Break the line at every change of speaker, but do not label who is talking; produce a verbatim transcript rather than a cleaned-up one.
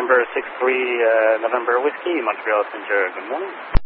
number six three uh, November Whiskey, Montreal Messenger. Good morning.